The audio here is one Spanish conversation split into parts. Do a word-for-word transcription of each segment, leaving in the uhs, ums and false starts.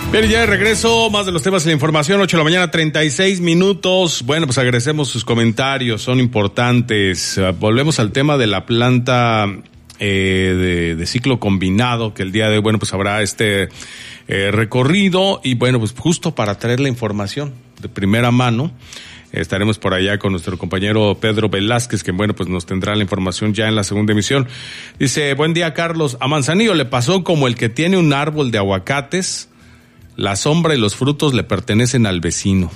Bien, ya de regreso, más de los temas de la información, ocho de la mañana, treinta y seis minutos. Bueno, pues agradecemos sus comentarios, son importantes. Volvemos al tema de la planta eh, de, de ciclo combinado, que el día de hoy, bueno, pues habrá este eh, recorrido y bueno, pues justo para traer la información de primera mano. Estaremos por allá con nuestro compañero Pedro Velázquez, que bueno, pues nos tendrá la información ya en la segunda emisión. Dice, buen día, Carlos. A Manzanillo le pasó como el que tiene un árbol de aguacates. La sombra y los frutos le pertenecen al vecino.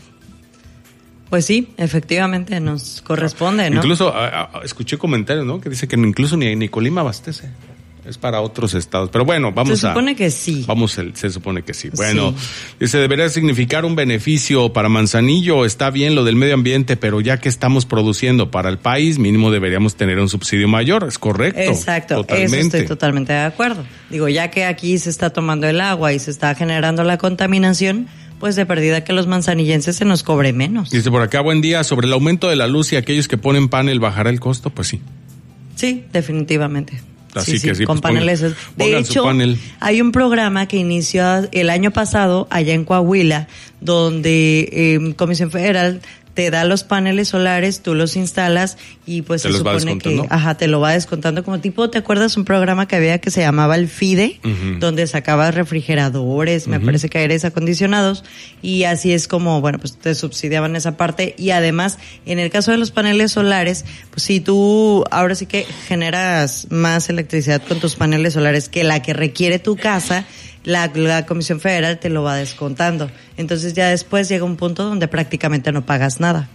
Pues sí, efectivamente nos corresponde, ¿no? Incluso a, a, escuché comentarios, ¿no? Que dice que incluso ni, ni Colima abastece. Es para otros estados. Pero bueno, vamos a... Se supone a, que sí. Vamos, el, se supone que sí. Bueno, sí. Dice, debería significar un beneficio para Manzanillo. Está bien lo del medio ambiente, pero ya que estamos produciendo para el país, mínimo deberíamos tener un subsidio mayor. ¿Es correcto? Exacto. Totalmente. Eso estoy totalmente de acuerdo. Digo, ya que aquí se está tomando el agua y se está generando la contaminación, pues de perdida que los manzanillenses se nos cobre menos. Dice por acá, buen día, sobre el aumento de la luz y aquellos que ponen panel, ¿bajará el costo? Pues sí. Sí, definitivamente. Así sí, que sí, sí, con pues paneles. Pongan, de pongan hecho, panel. Hay un programa que inició el año pasado allá en Coahuila, donde eh, Comisión Federal te da los paneles solares, tú los instalas y pues se supone que ajá, te lo va descontando como tipo, ¿te acuerdas un programa que había que se llamaba el FIDE? Uh-huh. Donde sacabas refrigeradores, uh-huh. me parece que aires acondicionados, y así es como, bueno, pues te subsidiaban esa parte. Y además, en el caso de los paneles solares, pues si tú ahora sí que generas más electricidad con tus paneles solares que la que requiere tu casa, La, la Comisión Federal te lo va descontando. Entonces ya después llega un punto donde prácticamente no pagas nada.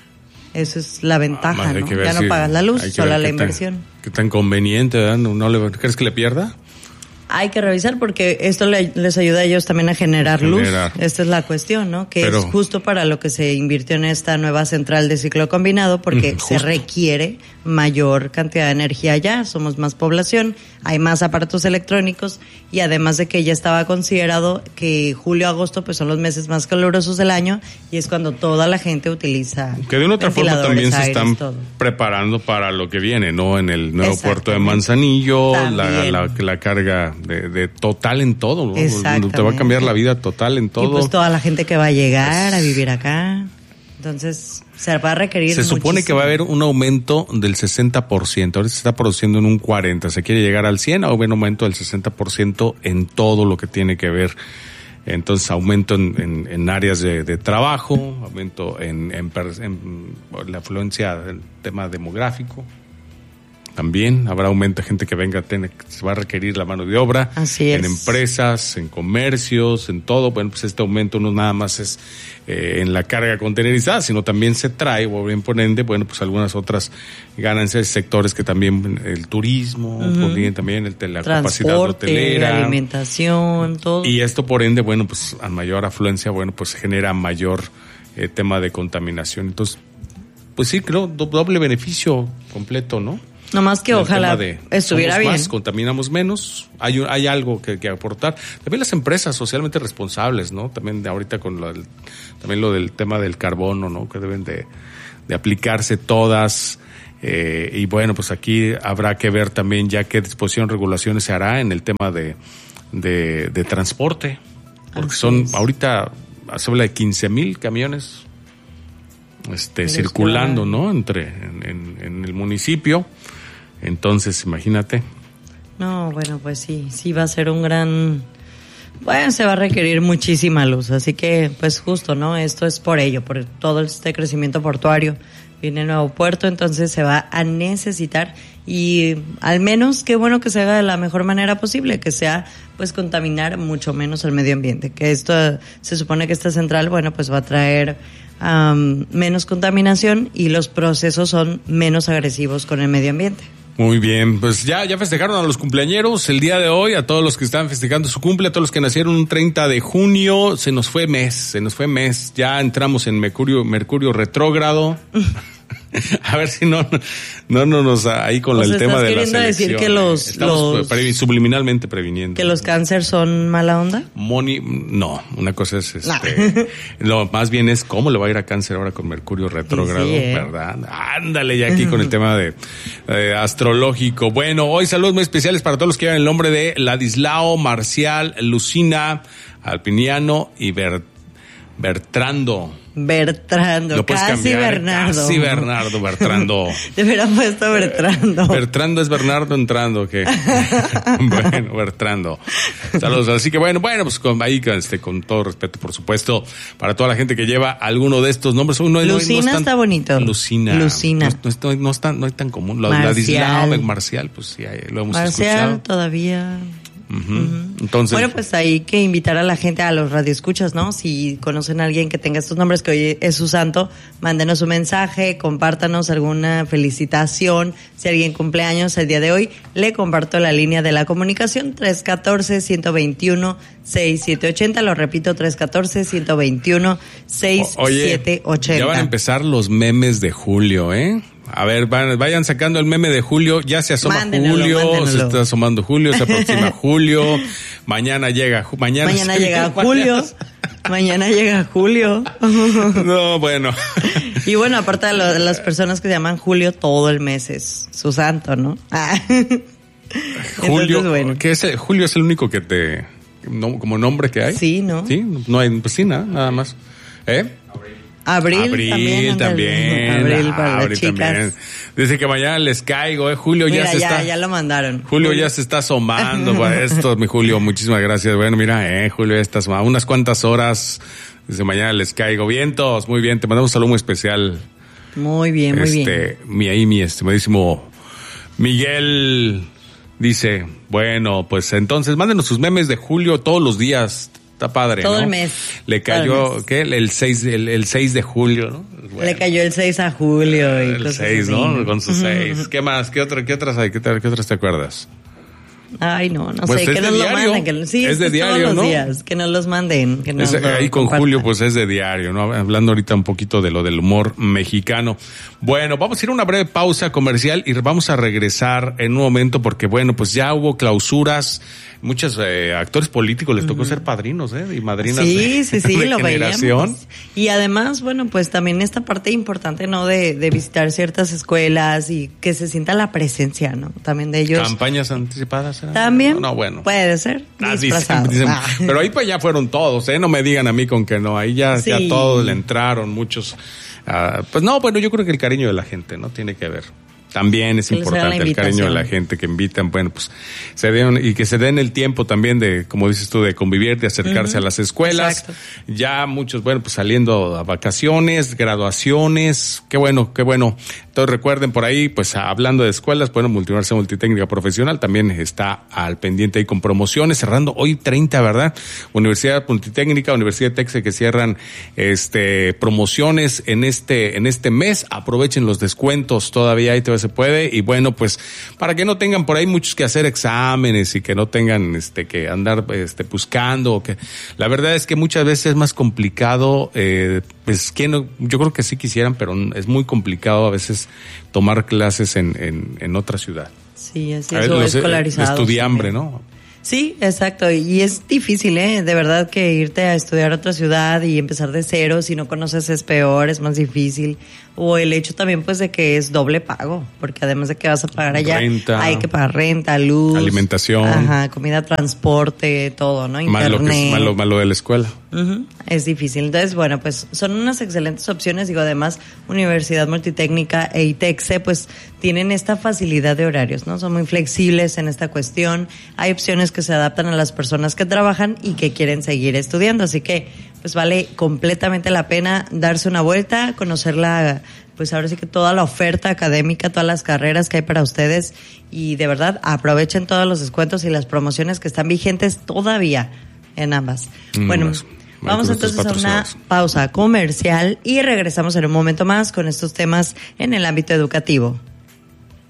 Esa es la ventaja, ah, ¿no? Ya no pagas la luz, solo la inversión. Tan, qué tan conveniente, ¿verdad? ¿No, no le, ¿Crees que le pierda? Hay que revisar porque esto le, les ayuda a ellos también a generar, generar. luz. Esta es la cuestión, ¿no? Que Pero, es justo para lo que se invirtió en esta nueva central de ciclo combinado, porque justo. se requiere mayor cantidad de energía allá, somos más población, hay más aparatos electrónicos y además de que ya estaba considerado que julio, agosto pues son los meses más calurosos del año y es cuando toda la gente utiliza que de una otra forma también se están todo. preparando para lo que viene, ¿no? En el nuevo puerto de Manzanillo, la, la, la carga de, de total en todo, ¿no? Te va a cambiar la vida total en todo. Y pues toda la gente que va a llegar a vivir acá. Entonces, se va a requerir Se supone muchísimo. que va a haber un aumento del sesenta por ciento. Ahorita se está produciendo en un cuarenta por ciento. Se quiere llegar al cien por ciento, o un aumento del sesenta por ciento en todo lo que tiene que ver. Entonces, aumento en, en, en áreas de, de trabajo, aumento en, en, en la afluencia del tema demográfico. También habrá aumento de gente que venga, tiene, se va a requerir la mano de obra. Así es. En empresas, en comercios, en todo. Bueno, pues este aumento no nada más es eh, en la carga contenerizada, sino también se trae, o bien por ende, bueno, pues algunas otras ganancias, sectores que también, el turismo, uh-huh. bien, también el, la Transporte, capacidad hotelera. Alimentación, todo. Y esto por ende, bueno, pues a mayor afluencia, bueno, pues se genera mayor eh, tema de contaminación. Entonces, pues sí, creo, doble beneficio completo, ¿no? No más que ojalá de, estuviera bien. Más, contaminamos menos, hay hay algo que, que aportar. También las empresas socialmente responsables, ¿no? También de ahorita con lo del, también lo del tema del carbono, ¿no? Que deben de, de aplicarse todas. Eh, y bueno, pues aquí habrá que ver también ya qué disposición, regulaciones se hará en el tema de, de, de transporte. Porque Así son, es. ahorita se habla de quince mil camiones este, circulando, ¿no? Entre, en, en, en el municipio. Entonces, imagínate. No, bueno, pues sí, sí va a ser un gran... Bueno, se va a requerir muchísima luz, así que, pues justo, ¿no? Esto es por ello, por todo este crecimiento portuario. Viene el nuevo puerto, entonces se va a necesitar y al menos qué bueno que se haga de la mejor manera posible, que sea, pues, contaminar mucho menos el medio ambiente. Que esto, se supone que esta central, bueno, pues va a traer... Um, menos contaminación y los procesos son menos agresivos con el medio ambiente. Muy bien, pues ya, ya festejaron a los cumpleañeros el día de hoy, a todos los que están festejando su cumple, a todos los que nacieron un treinta de junio, se nos fue mes, se nos fue mes, ya entramos en Mercurio, Mercurio retrógrado. A ver si no, no, no nos ahí con o el sea, tema de la selección. ¿Estás queriendo decir que los, Estamos los pre, subliminalmente previniendo? ¿Que los cáncer son mala onda? Moni, no, una cosa es este, no, más bien es cómo le va a ir a cáncer ahora con Mercurio retrógrado, sí, eh. ¿verdad? Ándale ya aquí con el tema de eh, astrológico. Bueno, hoy saludos muy especiales para todos los que llevan el nombre de Ladislao, Marcial, Lucina, Alpiniano y Bert, Bertrando. Bertrando, casi cambiar, Bernardo. Casi Bernardo, Bertrando. Te hubiera puesto Bertrando. Bertrando es Bernardo entrando, ¿qué? Bueno, Bertrando. Saludos. Así que bueno, bueno, pues con, ahí este, con todo respeto, por supuesto, para toda la gente que lleva alguno de estos nombres. No, Lucina no, no es tan, está bonito. Lucina. Lucina. No, no, no, es tan, no es tan común. Ladislao, Marcial, pues sí, lo hemos Marcial, escuchado. Marcial todavía... Uh-huh. Uh-huh. Entonces, bueno, pues hay que invitar a la gente, a los radioescuchas, ¿no? Si conocen a alguien que tenga estos nombres, que hoy es su santo, mándenos un mensaje, compártanos alguna felicitación. Si alguien cumple años el día de hoy, le comparto la línea de la comunicación tres uno cuatro, uno dos uno, seis siete ocho cero. Lo repito, tres uno cuatro, uno dos uno, seis siete ocho cero. Ya van a empezar los memes de Julio, ¿eh? A ver, van, vayan sacando el meme de Julio. Ya se asoma mándenlo, Julio, mándenlo. Se está asomando Julio, se aproxima Julio. Mañana llega, mañana, mañana llega Julio. Mañana llega Julio. No, bueno. Y bueno, aparte de, lo, de las personas que se llaman Julio, todo el mes es su santo, ¿no? Ah. Julio, entonces, bueno. ¿Qué es el, Julio es el único que te, no, como nombre que hay? Sí, ¿no? Sí, no hay, pues sí, nada, nada más. ¿Eh? Abril, Abril también. también Abril para Abril las chicas. También. Dice que mañana les caigo, ¿eh? Julio mira, ya se ya, está. ya lo mandaron. Julio, Julio. ya se está asomando para esto, mi Julio. Muchísimas gracias. Bueno, mira, eh, Julio ya está asomando. Unas cuantas horas. Dice, mañana les caigo. Vientos, muy bien. Te mandamos un saludo muy especial. Muy bien, muy este, bien. Mi ahí, mi estimadísimo Miguel dice, bueno, pues entonces mándenos sus memes de Julio todos los días. Está padre, todo ¿no? el mes. Le cayó, mes. ¿qué? El seis, el, el seis de julio, ¿no? Bueno. Le cayó el seis a julio. Y el seis, ¿no? Con sus seis. Uh-huh. ¿Qué más? ¿Qué, otra, qué otras hay? ¿Qué, ¿Qué otras te acuerdas? Ay, no, no pues sé, que nos diario. lo manden. Que, sí, es de es diario, todos ¿no? los días, que nos los manden. Que nos es, lo ahí con compartan. Julio, pues es de diario, ¿no? Hablando ahorita un poquito de lo del humor mexicano. Bueno, vamos a ir a una breve pausa comercial y vamos a regresar en un momento porque, bueno, pues ya hubo clausuras. Muchos eh, actores políticos les tocó uh-huh. ser padrinos, ¿eh? Y madrinas sí, de, sí, sí, de lo generación. Veíamos. Y además, bueno, pues también esta parte importante, ¿no? De, de visitar ciertas escuelas y que se sienta la presencia, ¿no? También de ellos. ¿Campañas anticipadas? ¿eh? También. No, no, bueno. Puede ser. Ah, dicen, dicen, ah. Pero ahí pues ya fueron todos, ¿eh? No me digan a mí con que no. Ahí ya, sí. ya todos le entraron, muchos. Uh, pues no, bueno, yo creo que el cariño de la gente, ¿no? Tiene que ver. También es importante el cariño de la gente que invitan, bueno, pues se den y que se den el tiempo también de, como dices tú, de convivir, de acercarse uh-huh. a las escuelas. Exacto. Ya muchos, bueno, pues saliendo a vacaciones, graduaciones, qué bueno, qué bueno. Entonces recuerden por ahí, pues hablando de escuelas, bueno, Multiuniversidad Multitécnica Profesional también está al pendiente ahí con promociones, cerrando hoy treinta, ¿verdad? Universidad Multitécnica, Universidad de Texas que cierran este promociones en este en este mes. Aprovechen los descuentos, todavía ahí te se puede, y bueno, pues para que no tengan por ahí muchos que hacer exámenes y que no tengan este que andar este buscando, o que la verdad es que muchas veces es más complicado, eh, pues que no, yo creo que sí quisieran, pero es muy complicado a veces tomar clases en, en, en otra ciudad. Sí, así es, o escolarizados. Estudiambre, ¿no? Sí, exacto, y es difícil, ¿eh? De verdad que irte a estudiar a otra ciudad y empezar de cero, si no conoces es peor, es más difícil. O el hecho también pues de que es doble pago, porque además de que vas a pagar allá, renta, hay que pagar renta, luz, alimentación, ajá, comida, transporte, todo, ¿no? Internet. Más lo, que es, más lo, más lo de la escuela. Uh-huh. Es difícil. Entonces, bueno, pues son unas excelentes opciones. Digo, además, Universidad Multitécnica e ITEXE, pues tienen esta facilidad de horarios, ¿no? Son muy flexibles en esta cuestión. Hay opciones que se adaptan a las personas que trabajan y que quieren seguir estudiando. Así que, pues vale completamente la pena darse una vuelta, conocer la, pues ahora sí que toda la oferta académica, todas las carreras que hay para ustedes, y de verdad aprovechen todos los descuentos y las promociones que están vigentes todavía en ambas. Mm, bueno, pues, vamos entonces a una pausa comercial y regresamos en un momento más con estos temas en el ámbito educativo.